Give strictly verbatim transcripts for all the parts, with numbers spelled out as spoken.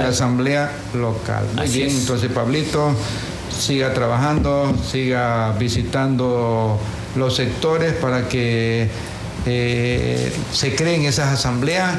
la asamblea local. Muy Así bien, es. entonces Pablito, siga trabajando, siga visitando los sectores para que eh, se creen esas asambleas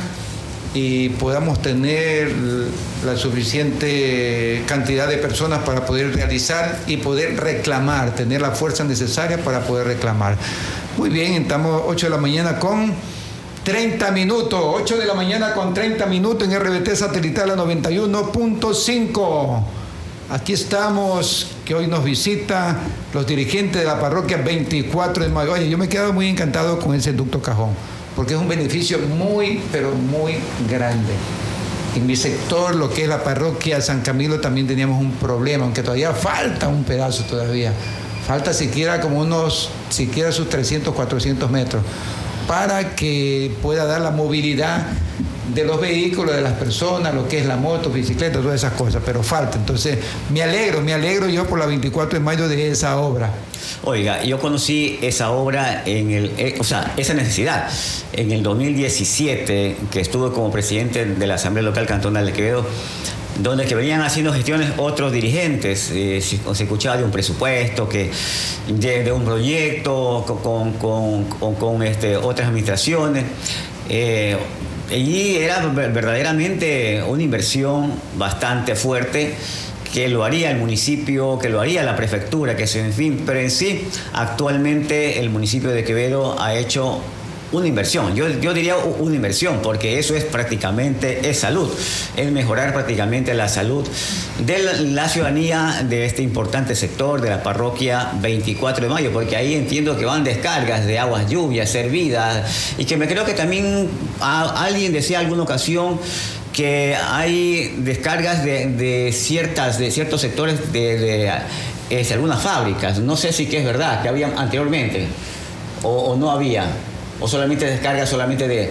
y podamos tener la suficiente cantidad de personas para poder realizar y poder reclamar, tener la fuerza necesaria para poder reclamar. Muy bien, estamos ocho de la mañana con treinta minutos, ocho de la mañana con treinta minutos en R B T Satelital a noventa y uno punto cinco. Aquí estamos, que hoy nos visita los dirigentes de la parroquia veinticuatro de mayo. Oye, yo me he quedado muy encantado con ese ducto Cajón, porque es un beneficio muy, pero muy grande. En mi sector, lo que es la parroquia San Camilo, también teníamos un problema, aunque todavía falta un pedazo todavía. Falta siquiera como unos, siquiera sus trescientos, cuatrocientos metros, para que pueda dar la movilidad de los vehículos, de las personas, lo que es la moto, bicicleta, todas esas cosas, pero falta. Entonces, me alegro, me alegro yo por la veinticuatro de mayo de esa obra. Oiga, yo conocí esa obra, en el, eh, o sea, esa necesidad, en el dos mil diecisiete, que estuve como presidente de la Asamblea Local Cantonal de Quevedo, donde que venían haciendo gestiones otros dirigentes. Eh, se, se escuchaba de un presupuesto, que de, de un proyecto con, con, con, con este, otras administraciones. Eh, y era verdaderamente una inversión bastante fuerte, que lo haría el municipio, que lo haría la prefectura, que en fin, pero en sí, actualmente el municipio de Quevedo ha hecho una inversión, yo, yo diría una inversión, porque eso es prácticamente es salud, es mejorar prácticamente la salud de la, la ciudadanía de este importante sector de la parroquia veinticuatro de mayo, porque ahí entiendo que van descargas de aguas lluvias servidas, y que me creo que también a, alguien decía alguna ocasión que hay descargas de, de ciertas de ciertos sectores de, de, de algunas fábricas. No sé si que es verdad que había anteriormente o, o no había, o solamente descarga solamente de,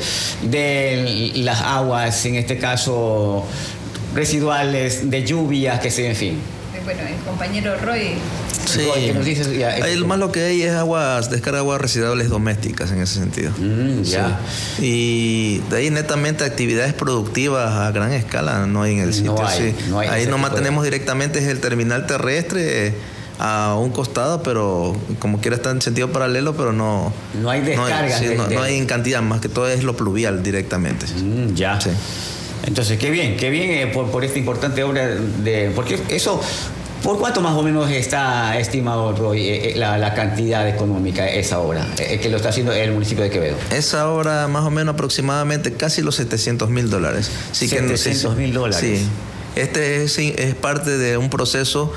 de las aguas, en este caso residuales, de lluvias, que sé, en fin. Bueno, el compañero Roy. Sí, Roy, nos dice, ya, ahí más lo que hay es aguas, descarga de aguas residuales domésticas en ese sentido. Mm, ya. Sí. Y de ahí netamente actividades productivas a gran escala no hay en el sitio. No hay, sí. no hay ahí nomás de... tenemos directamente es el terminal terrestre, eh, a un costado, pero como quiera está en sentido paralelo, pero no... No hay descargas. No hay, sí, de, no, de... no hay en cantidad, más que todo es lo pluvial directamente. Mm, ya. Sí. Entonces, qué bien, qué bien eh, por, por esta importante obra de... Porque eso... ¿Por cuánto más o menos está estimado, Roy, eh, la, la cantidad económica esa obra eh, que lo está haciendo el municipio de Quevedo? Esa obra más o menos aproximadamente casi los setecientos mil dólares. Sí, setecientos mil dólares. Sí. Este es, es parte de un proceso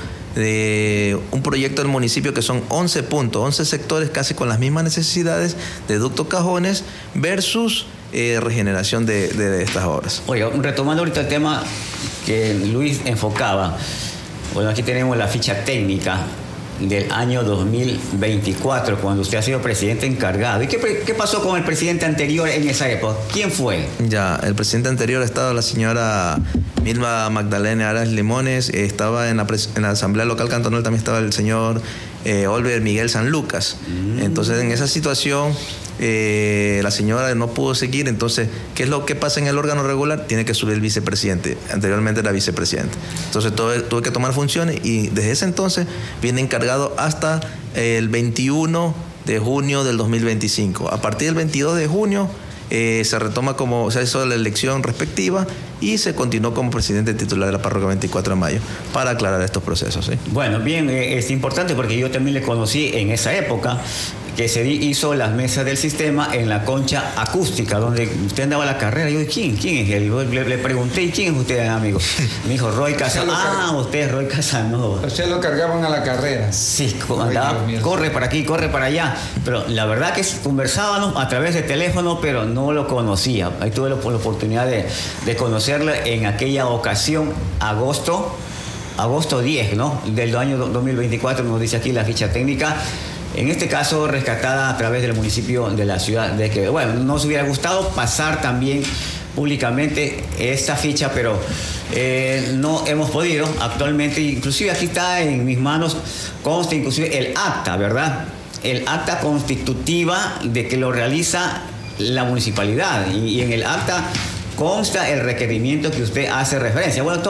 de un proyecto del municipio que son once puntos, once sectores casi con las mismas necesidades de ductos cajones versus eh, regeneración de, de, de estas obras. Oye, retomando ahorita el tema que Luis enfocaba. Bueno, aquí tenemos la ficha técnica del año dos mil veinticuatro, cuando usted ha sido presidente encargado. ¿Y qué, qué pasó con el presidente anterior en esa época? ¿Quién fue? Ya, el presidente anterior estaba la señora Milma Magdalena Aras Limones, estaba en la, en la Asamblea Local Cantonal, también estaba el señor eh, Oliver Miguel San Lucas. Mm. Entonces, en esa situación... Eh, la señora no pudo seguir, entonces, ¿qué es lo que pasa en el órgano regular? Tiene que subir el vicepresidente, anteriormente era vicepresidente. Entonces tuve, tuve que tomar funciones y desde ese entonces viene encargado hasta el veintiuno de junio del dos mil veinticinco. A partir del veintidós de junio eh, se retoma como, se hizo la elección respectiva y se continuó como presidente titular de la parroquia veinticuatro de mayo para aclarar estos procesos. ¿sí? Bueno, bien, eh, es importante porque yo también le conocí en esa época, que se hizo las mesas del sistema en la concha acústica, donde usted andaba a la carrera. Yo dije, ¿quién? ¿Quién es él? Le, le pregunté, ¿y quién es usted, amigo? Me dijo, Roy Casanova. Ah, usted es Roy Casanova. Usted lo cargaban a la carrera. Sí, andaba, corre para aquí, corre para allá. Pero la verdad que conversábamos a través de teléfono, pero no lo conocía. Ahí tuve la, la oportunidad de, de conocerlo en aquella ocasión, agosto, agosto diez, ¿no? Del año dos mil veinticuatro, nos dice aquí la ficha técnica. En este caso, rescatada a través del municipio de la ciudad de Quevedo. Bueno, nos hubiera gustado pasar también públicamente esta ficha, pero eh, no hemos podido actualmente. Inclusive aquí está en mis manos, consta inclusive el acta, ¿verdad? El acta constitutiva de que lo realiza la municipalidad. Y, y en el acta consta el requerimiento que usted hace referencia. Bueno,